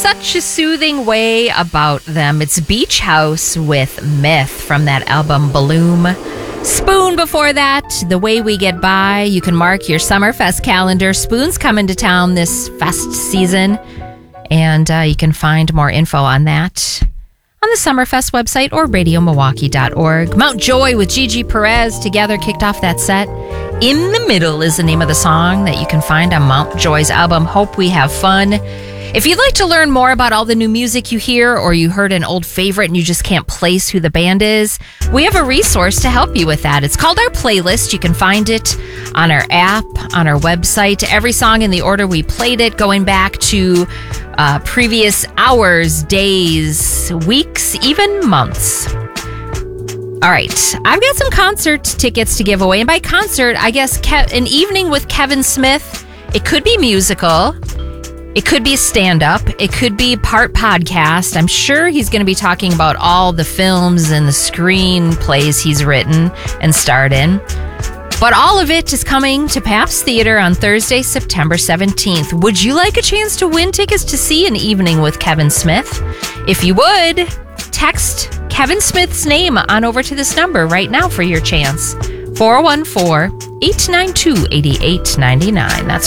such a soothing way about them. It's Beach House with Myth from that album Bloom. Spoon before that, The Way We Get By. You can mark your Summerfest calendar. Spoon's coming to town this fest season. And you can find more info on that on the Summerfest website or radiomilwaukee.org. Mount Joy with Gigi Perez together kicked off that set. In the Middle is the name of the song that you can find on Mount Joy's album, Hope We Have Fun. If you'd like to learn more about all the new music you hear, or you heard an old favorite and you just can't place who the band is, we have a resource to help you with that. It's called our playlist. You can find it on our app, on our website. Every song in the order we played it, going back to previous hours, days, weeks, even months. All right, I've got some concert tickets to give away. And by concert, I guess an evening with Kevin Smith. It could be musical. It could be stand-up. It could be part podcast. I'm sure he's going to be talking about all the films and the screenplays he's written and starred in. But all of it is coming to Pabst Theater on Thursday, September 17th. Would you like a chance to win tickets to see An Evening with Kevin Smith? If you would, text Kevin Smith's name on over to this number right now for your chance. 414-892-8899. That's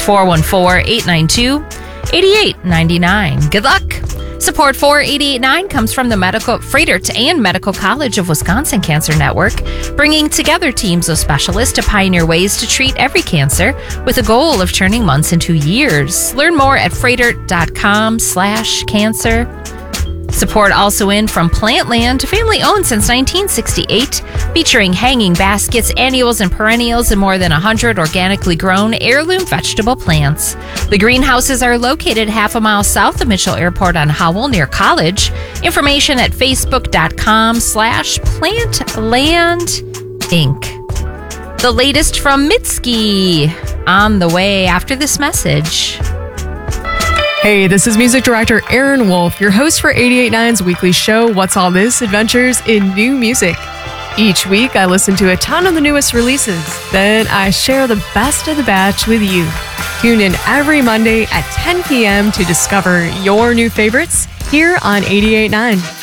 414-892-8899. Good luck. Support for 889 comes from the Froedtert and Medical College of Wisconsin Cancer Network, bringing together teams of specialists to pioneer ways to treat every cancer with a goal of turning months into years. Learn more at froedtert.com/cancer. Support also in from Plantland, family-owned since 1968, featuring hanging baskets, annuals, and perennials, and more than 100 organically grown heirloom vegetable plants. The greenhouses are located half a mile south of Mitchell Airport on Howell near College. Information at facebook.com/plantlandinc. The latest from Mitski on the way after this message. Hey, this is music director Aaron Wolf, your host for 889's weekly show, What's All This? Adventures in New Music. Each week, I listen to a ton of the newest releases. Then I share the best of the batch with you. Tune in every Monday at 10 p.m. to discover your new favorites here on 889.